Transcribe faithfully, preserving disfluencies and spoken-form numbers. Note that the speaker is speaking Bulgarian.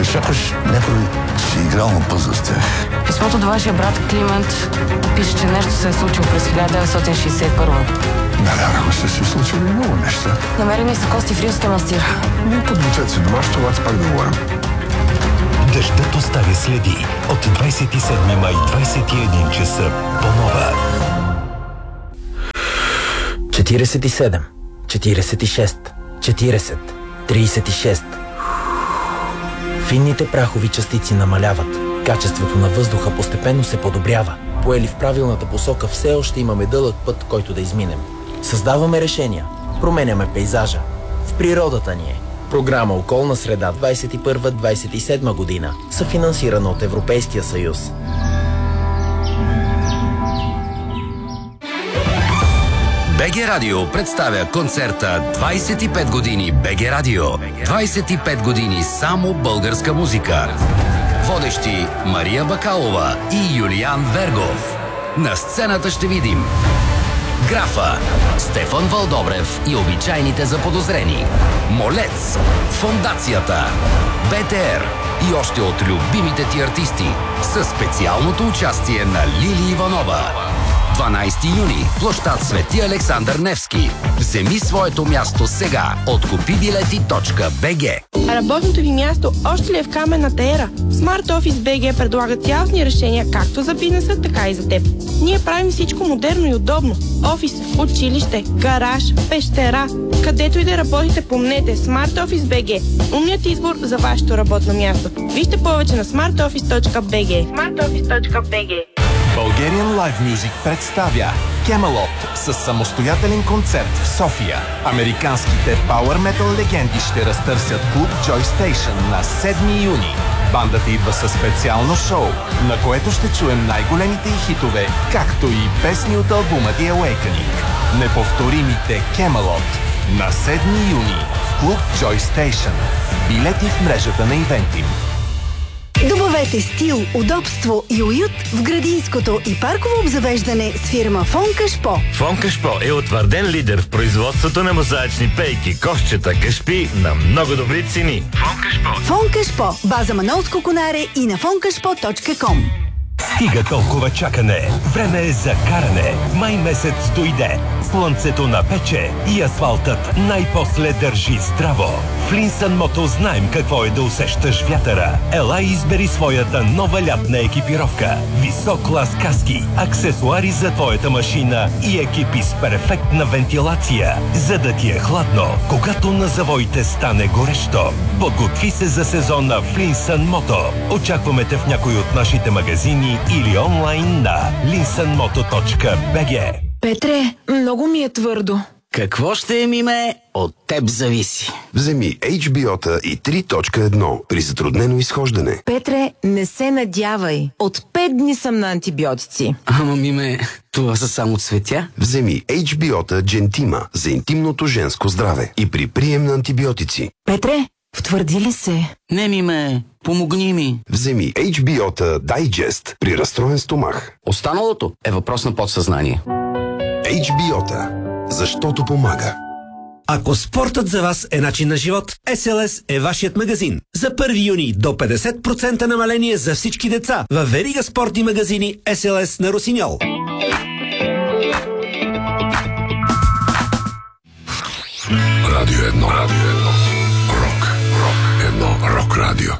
Сякаш някой си играл на пъзъл с тях. Писмото до вашия брат Климент пише, че нещо се е случило през хиляда деветстотин шейсет и първа. Навярно ще се случили много неща. Намерени са кости в рилския манастир. Не подготвят се дома, ще вас пак да говорим. Дъждът оставя следи. От двадесет и седми май, двадесет и един часа по Нова. четиридесет и седем, четиридесет и шест, четиридесет, тридесет и шест. Финните прахови частици намаляват. Качеството на въздуха постепенно се подобрява. Поели в правилната посока, все още имаме дълъг път, който да изминем. Създаваме решения. Променяме пейзажа. В природата ни е. Програма Околна среда двадесет и първа до двадесет и седма година, съфинансирана от Европейския съюз. БГ Радио представя концерта двадесет и пет години БГ Радио. двадесет и пет години само българска музика. Водещи Мария Бакалова и Юлиан Вергов. На сцената ще видим Графа, Стефан Вълдобрев и обичайните заподозрени, Молец, Фондацията, БТР и още от любимите ти артисти със специалното участие на Лили Иванова. дванадесети юни, площад Свети Александър Невски. Вземи своето място сега от купи билети точка би джи. Работното ви място още ли е в каменната ера? Smart Office би джи предлага цялостни решения както за бизнеса, така и за теб. Ние правим всичко модерно и удобно. Офис, училище, гараж, пещера. Където и да работите, помнете Smart Office би джи. Умният избор за вашето работно място. Вижте повече на смарт офис точка би джи. смарт офис точка би джи. Bulgarian Live Music представя Camelot с самостоятелен концерт в София. Американските Power Metal легенди ще разтърсят клуб Joy Station на седми юни. Бандата идва със специално шоу, на което ще чуем най-големите й хитове, както и песни от албума The Awakening. Неповторимите Camelot на седми юни в клуб Joy Station. Билети в мрежата на Eventim. Добавете стил, удобство и уют в градинското и парково обзавеждане с фирма Фон Кашпо. Фон Кашпо е утвърден лидер в производството на мозаични пейки, кошчета, кашпи на много добри цени. Фон Кашпо. Фон Кашпо. База Манолско конаре и на фон кашпо точка ком. Стига толкова чакане. Време е за каране. Май месец дойде. Слънцето напече и асфалтът най-после държи здраво. В Линсън Мото знаем какво е да усещаш вятъра. Ела и избери своята нова лятна екипировка. Висок клас каски, аксесуари за твоята машина и екипи с перфектна вентилация, за да ти е хладно, когато на завоите стане горещо. Подготви се за сезона в Линсън Мото. Очакваме те в някой от нашите магазини или онлайн на линсън мото точка би джи. Петре, много ми е твърдо. Какво ще е, миме? От теб зависи. Вземи Ейч Би О-та и три точка едно при затруднено изхождане. Петре, не се надявай. От пет дни съм на антибиотици. Ама, миме, това са само цветя. Вземи Ейч Би О-та Джентима за интимното женско здраве и при прием на антибиотици. Петре, втвърди ли се? Не, миме, помогни ми. Вземи Ейч Би О-та Дайджест при разстроен стомах. Останалото е въпрос на подсъзнание. Ейч Би О-та. Защото помага. Ако спортът за вас е начин на живот, Ес Ел Ес е вашият магазин. За първи юни до петдесет процента намаление за всички деца във верига спортни магазини Ес Ел Ес на Росиньол. Радио едно, радио едно. Рок, рок, едно рок радио.